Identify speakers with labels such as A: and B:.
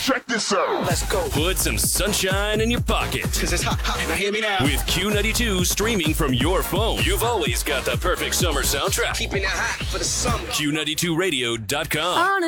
A: Check this out.
B: Let's go.
C: Put some sunshine in your pocket.
B: Cause it's hot, hot. Now hear me now.
C: With Q92 streaming from your phone. You've always got the perfect summer soundtrack.
B: Keeping it hot for the summer.
C: Q92radio.com.